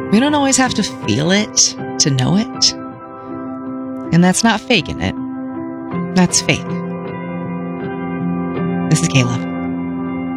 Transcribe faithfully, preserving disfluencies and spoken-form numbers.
We don't always have to feel it to know it. And that's not faking it. That's faith. This is Kayla.